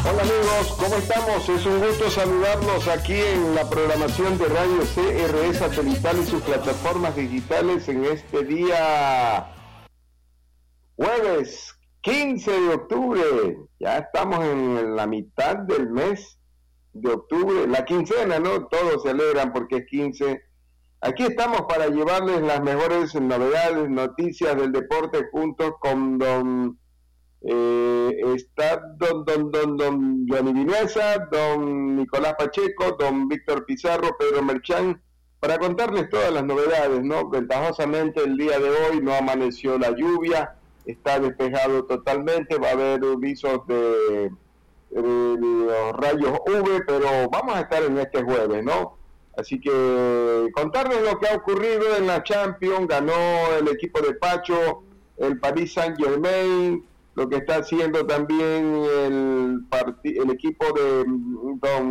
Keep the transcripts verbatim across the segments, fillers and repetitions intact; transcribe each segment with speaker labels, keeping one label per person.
Speaker 1: Hola amigos, ¿cómo estamos? Es un gusto saludarlos aquí en la programación de Radio C R E Satelital y sus plataformas digitales en este día jueves quince de octubre. Ya estamos en la mitad del mes de octubre, la quincena, ¿no? Todos se alegran porque es quince. Aquí estamos para llevarles las mejores novedades, noticias del deporte juntos con don... Eh, está don, don, don, don Johnny Vineza, don Nicolás Pacheco, don Víctor Pizarro, Pedro Merchán, para contarles todas las novedades, ¿no? Ventajosamente el día de hoy no amaneció la lluvia, está despejado totalmente, va a haber visos de, de los rayos U V, pero vamos a estar en este jueves, ¿no? Así que contarles lo que ha ocurrido en la Champions. Ganó el equipo de Pacho, el Paris Saint-Germain, lo que está haciendo también el, el equipo de don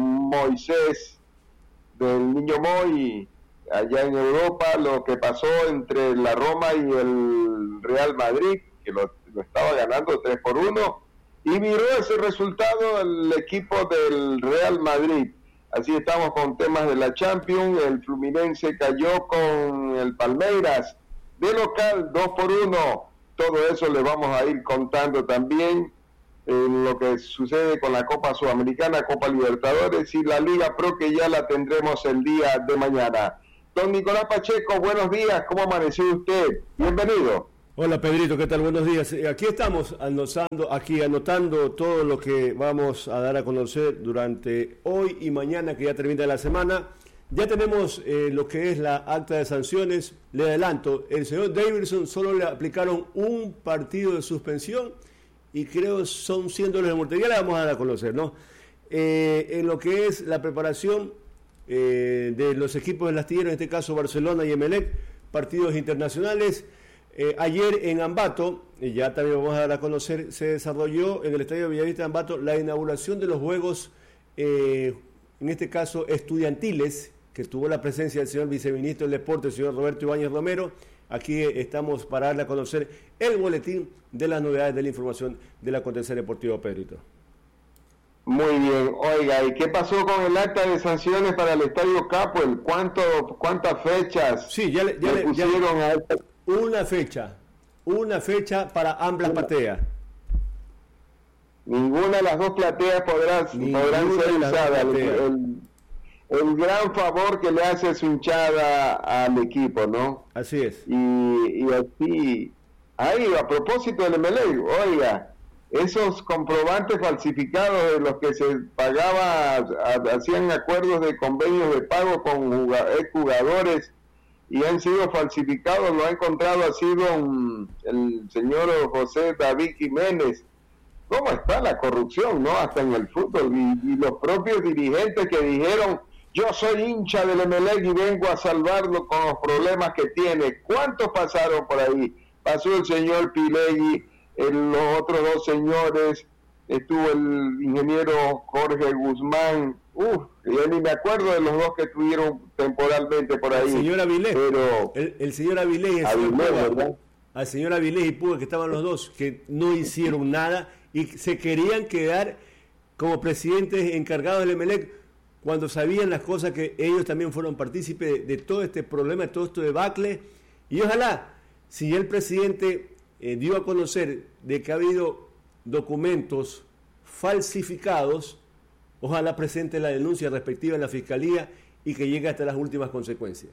Speaker 1: Moisés, del Niño Moy, allá en Europa, lo que pasó entre la Roma y el Real Madrid, que lo, lo estaba ganando tres por uno, y miró ese resultado el equipo del Real Madrid. Así estamos con temas de la Champions. El Fluminense cayó con el Palmeiras, de local, dos por uno. Todo eso le vamos a ir contando también en lo que sucede con la Copa Sudamericana, Copa Libertadores y la Liga Pro, que ya la tendremos el día de mañana. Don Nicolás Pacheco, buenos días, ¿cómo amaneció usted? Bienvenido.
Speaker 2: Hola Pedrito, ¿qué tal? Buenos días. Aquí estamos anotando, aquí anotando todo lo que vamos a dar a conocer durante hoy y mañana, que ya termina la semana. Ya tenemos eh, lo que es la acta de sanciones. Le adelanto, el señor Davidson solo le aplicaron un partido de suspensión y creo son cien dólares de multa. Ya le vamos a dar a conocer, ¿no? Eh, en lo que es la preparación eh, de los equipos del astillero, en este caso Barcelona y Emelec, partidos internacionales. Eh, ayer en Ambato, y ya también vamos a dar a conocer, se desarrolló en el Estadio Bellavista de Ambato la inauguración de los Juegos, eh, en este caso estudiantiles, que tuvo la presencia del señor viceministro del Deporte, el señor Roberto Ibáñez Romero. Aquí estamos para darle a conocer el boletín de las novedades de la información del acontecer deportivo, Pedrito.
Speaker 1: Muy bien, oiga, ¿y qué pasó con el acta de sanciones para el Estadio Capuel? ¿Cuánto, ¿Cuántas fechas
Speaker 2: sí, ya le, ya
Speaker 1: le
Speaker 2: le
Speaker 1: pusieron
Speaker 2: ya le,
Speaker 1: a esta?
Speaker 2: Una fecha, una fecha para ambas plateas.
Speaker 1: Ninguna de las dos plateas podrán, podrán ser usadas. El, el, el gran favor que le hace su hinchada al equipo, ¿no?
Speaker 2: Así es.
Speaker 1: Y, y así, ahí, a propósito del Emelec, oiga, esos comprobantes falsificados de los que se pagaba, a, hacían acuerdos de convenios de pago con jugadores y han sido falsificados, lo ha encontrado así don el señor José David Jiménez. ¿Cómo está la corrupción, no? Hasta en el fútbol, y, y los propios dirigentes que dijeron, yo soy hincha del Emelec y vengo a salvarlo con los problemas que tiene. ¿Cuántos pasaron por ahí? Pasó el señor Pileggi, el, los otros dos señores, estuvo el ingeniero Jorge Guzmán, uff, yo ni me acuerdo de los dos que estuvieron temporalmente por ahí.
Speaker 2: El señor Avilés,
Speaker 1: pero
Speaker 2: el, el señor Avilés y el
Speaker 1: Avilés,
Speaker 2: señor Puga,
Speaker 1: ¿verdad?
Speaker 2: Al señor Avilés y Puga, que estaban los dos, que no hicieron nada y se querían quedar como presidentes encargados del Emelec cuando sabían las cosas, que ellos también fueron partícipes de, de todo este problema, de todo esto debacle. Y ojalá, si el presidente eh, dio a conocer de que ha habido documentos falsificados, ojalá presente la denuncia respectiva en la Fiscalía y que llegue hasta las últimas consecuencias.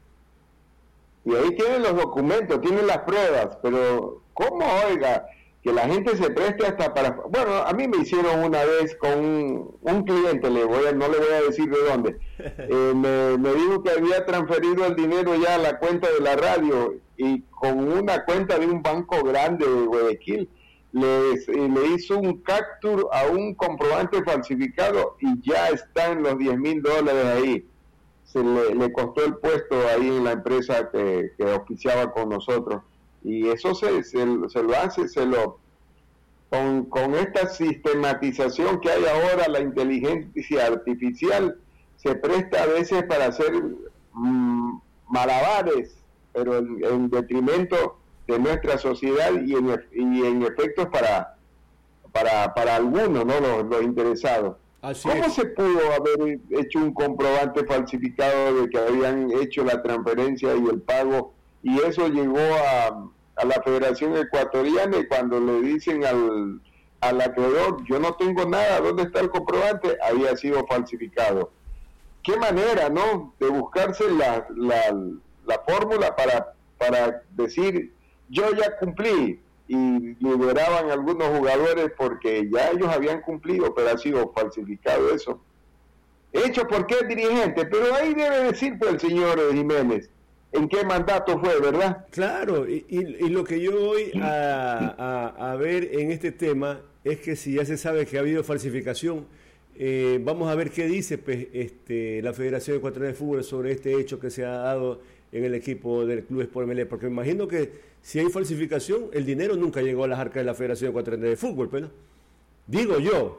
Speaker 1: Y ahí tienen los documentos, tienen las pruebas, pero ¿cómo, oiga, que la gente se preste hasta para... Bueno, a mí me hicieron una vez con un, un cliente, le voy a, no le voy a decir de dónde, eh, me, me dijo que había transferido el dinero ya a la cuenta de la radio y con una cuenta de un banco grande de Guayaquil, le, le hizo un capture a un comprobante falsificado y ya están los diez mil dólares ahí. Se le, le costó el puesto ahí en la empresa que, que auspiciaba con nosotros. Y eso se, se, se lo hace, se lo con, con esta sistematización que hay ahora, la inteligencia artificial se presta a veces para hacer mmm, malabares, pero en, en detrimento de nuestra sociedad y en, y en efectos para para, para algunos, ¿no? Los, los interesados.
Speaker 2: Así
Speaker 1: ¿Cómo
Speaker 2: es.
Speaker 1: se pudo haber hecho un comprobante falsificado de que habían hecho la transferencia y el pago? Y eso llegó a, a la Federación Ecuatoriana, y cuando le dicen al, al acreedor, yo no tengo nada, ¿dónde está el comprobante? Había sido falsificado. ¿Qué manera, no?, de buscarse la, la, la fórmula para, para decir, yo ya cumplí, y liberaban a algunos jugadores porque ya ellos habían cumplido, pero ha sido falsificado eso. Hecho porque es dirigente, pero ahí debe decir pues, el señor Jiménez en qué mandato fue, ¿verdad?
Speaker 2: Claro, y, y, y lo que yo voy a, a, a ver en este tema es que si ya se sabe que ha habido falsificación, eh, vamos a ver qué dice pues, este, la Federación Ecuatoriana de Fútbol sobre este hecho que se ha dado en el equipo del Club Sport M L E, porque me imagino que si hay falsificación, el dinero nunca llegó a las arcas de la Federación Ecuatoriana de Fútbol, ¿pero? Digo yo.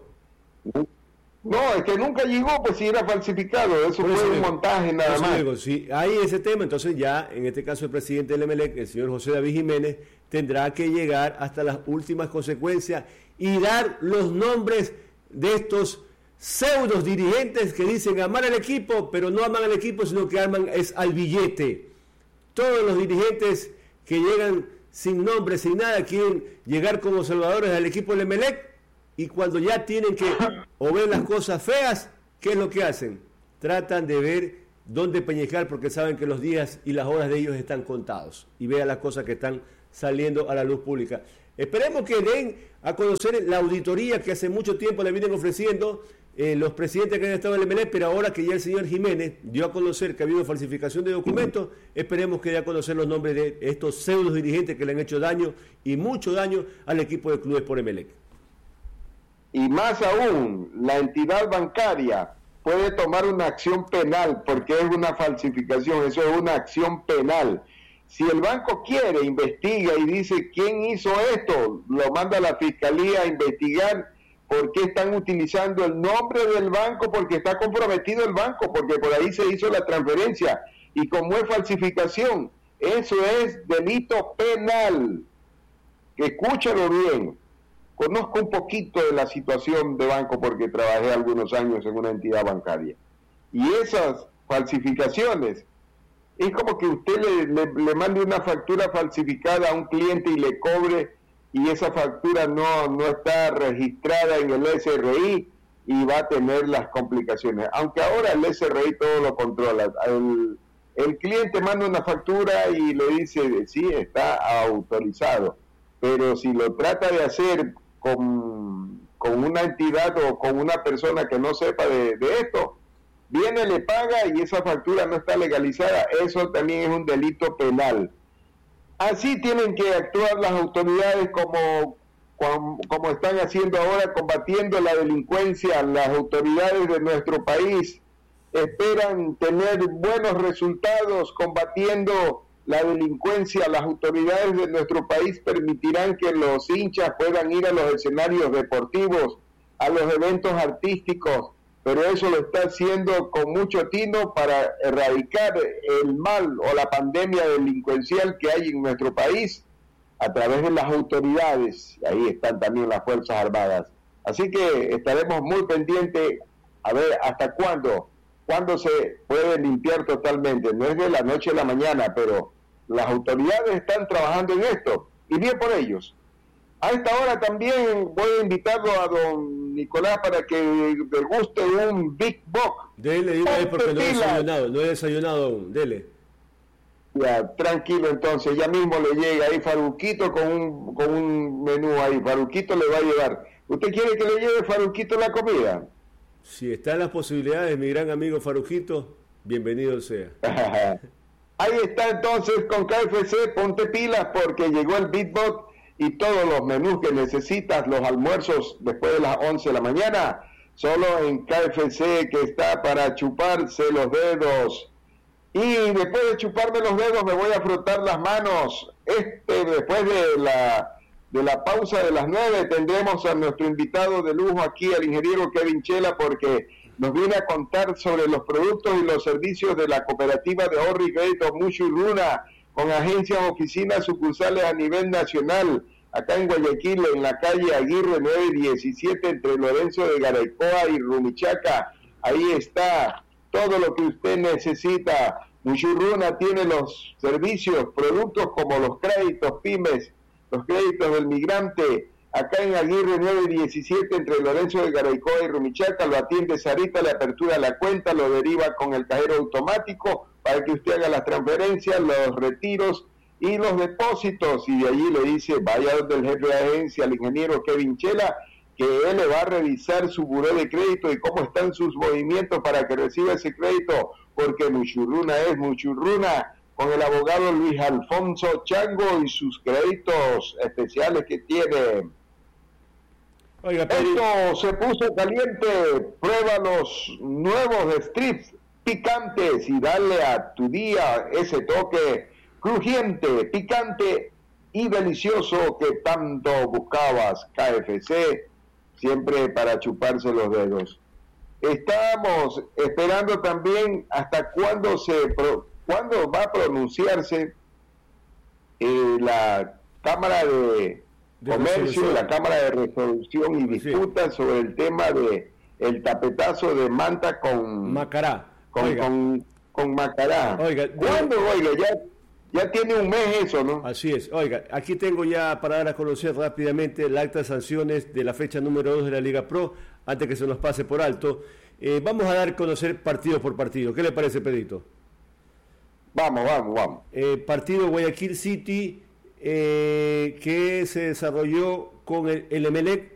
Speaker 1: No, es que nunca llegó, pues si era falsificado, eso
Speaker 2: Por
Speaker 1: fue
Speaker 2: eso
Speaker 1: un
Speaker 2: digo,
Speaker 1: montaje nada más.
Speaker 2: Digo, si hay ese tema, entonces ya, en este caso el presidente del M L E, el señor José David Jiménez, tendrá que llegar hasta las últimas consecuencias y dar los nombres de estos pseudos dirigentes que dicen amar al equipo, pero no aman al equipo, sino que aman es al billete. Todos los dirigentes que llegan sin nombre, sin nada, quieren llegar como salvadores al equipo del M L E, y cuando ya tienen que o ven las cosas feas, ¿qué es lo que hacen? Tratan de ver dónde peñejar, porque saben que los días y las horas de ellos están contados, y vean las cosas que están saliendo a la luz pública. Esperemos que den a conocer la auditoría que hace mucho tiempo le vienen ofreciendo eh, los presidentes que han estado en el M L E, pero ahora que ya el señor Jiménez dio a conocer que ha habido falsificación de documentos, esperemos que dé a conocer los nombres de estos pseudos dirigentes que le han hecho daño, y mucho daño, al equipo de Club Sport M L E.
Speaker 1: Y más aún, la entidad bancaria puede tomar una acción penal, porque es una falsificación, eso es una acción penal. Si el banco quiere, investiga y dice quién hizo esto, lo manda a la fiscalía a investigar por qué están utilizando el nombre del banco, porque está comprometido el banco, porque por ahí se hizo la transferencia, y como es falsificación, eso es delito penal. Escúchalo bien. Conozco un poquito de la situación de banco porque trabajé algunos años en una entidad bancaria. Y esas falsificaciones, es como que usted le, le, le mande una factura falsificada a un cliente y le cobre, y esa factura no, no está registrada en el S R I, y va a tener las complicaciones. Aunque ahora el S R I todo lo controla. El, el cliente manda una factura y le dice, sí, está autorizado. Pero si lo trata de hacer con, con una entidad o con una persona que no sepa de, de esto, viene, le paga y esa factura no está legalizada, eso también es un delito penal. Así tienen que actuar las autoridades como, como, como están haciendo ahora, combatiendo la delincuencia. Las autoridades de nuestro país esperan tener buenos resultados combatiendo la delincuencia. Las autoridades de nuestro país permitirán que los hinchas puedan ir a los escenarios deportivos, a los eventos artísticos, pero eso lo está haciendo con mucho tino para erradicar el mal o la pandemia delincuencial que hay en nuestro país a través de las autoridades. Ahí están también las Fuerzas Armadas. Así que estaremos muy pendientes a ver hasta cuándo cuándo se puede limpiar totalmente. No es de la noche a la mañana, pero las autoridades están trabajando en esto, y bien por ellos. A esta hora también voy a invitarlo a don Nicolás para que deguste un Big Bock.
Speaker 2: Dele, dile, porque no he desayunado, no he desayunado aún, dele.
Speaker 1: Ya, tranquilo entonces, ya mismo le llega ahí Faruquito con un, con un menú ahí, Faruquito le va a llevar. ¿Usted quiere que le lleve Faruquito la comida?
Speaker 2: Si están las posibilidades, mi gran amigo Farujito, bienvenido sea.
Speaker 1: Ahí está entonces con K F C, ponte pilas porque llegó el Beatbot y todos los menús que necesitas, los almuerzos después de las once de la mañana, solo en K F C, que está para chuparse los dedos. Y después de chuparme los dedos me voy a frotar las manos. Este, después de la... de la pausa de las nueve tendremos a nuestro invitado de lujo aquí, al ingeniero Kevin Chela, porque nos viene a contar sobre los productos y los servicios de la cooperativa de ahorro y crédito Mushu Luna, con agencias, oficinas, sucursales a nivel nacional, acá en Guayaquil, en la calle Aguirre nueve diecisiete, entre Lorenzo de Garaycoa y Rumichaca. Ahí está todo lo que usted necesita. Muchurruna tiene los servicios, productos como los créditos pymes, los créditos del migrante. Acá en Aguirre nueve diecisiete, entre Lorenzo de Garaycoa y Rumichaca, lo atiende Sarita, le apertura la cuenta, lo deriva con el cajero automático para que usted haga las transferencias, los retiros y los depósitos. Y de allí le dice, vaya donde el jefe de agencia, el ingeniero Kevin Chela, que él le va a revisar su buró de crédito y cómo están sus movimientos para que reciba ese crédito, porque Muchurruna es Muchurruna, con el abogado Luis Alfonso Chango y sus créditos especiales que tiene. Oiga, esto se puso caliente. Prueba los nuevos strips picantes y dale a tu día ese toque crujiente, picante y delicioso que tanto buscabas. K F C, siempre para chuparse los dedos. Estamos esperando también hasta cuándo se pro, cuándo va a pronunciarse eh, la Cámara de, de Comercio, resolución. La Cámara de Resolución y Disputas sobre el tema de el tapetazo de Manta con
Speaker 2: Macará.
Speaker 1: Con, con, con Macará.
Speaker 2: Oiga,
Speaker 1: ¿cuándo, oiga? Ya, ya tiene un mes eso, ¿no?
Speaker 2: Así es. Oiga, aquí tengo ya para dar a conocer rápidamente el acta de sanciones de la fecha número dos de la Liga Pro, antes que se nos pase por alto. Eh, vamos a dar a conocer partido por partido. ¿Qué le parece, Pedrito?
Speaker 1: Vamos, vamos, vamos.
Speaker 2: Eh, partido Guayaquil City, eh, que se desarrolló con el, el Emelec